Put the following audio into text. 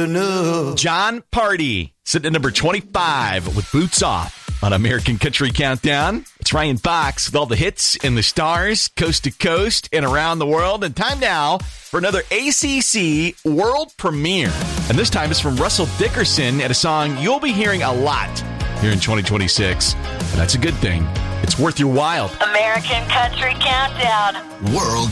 enough. John Party, sitting at number 25 with Boots Off on American Country Countdown. It's Ryan Fox with all the hits and the stars, coast to coast and around the world. And time now for another ACC world premiere. And this time it's from Russell Dickerson at a song you'll be hearing a lot here in 2026. And that's a good thing. It's worth your while. American Country Countdown. World